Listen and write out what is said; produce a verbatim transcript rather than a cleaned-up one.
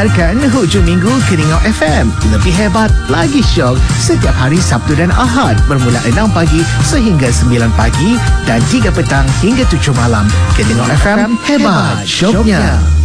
Dengarkan hujung minggu Keningau F M. Lebih hebat, lagi syok setiap hari Sabtu dan Ahad bermula enam pagi sehingga sembilan pagi dan tiga petang hingga tujuh malam. Keningau F M, hebat syoknya.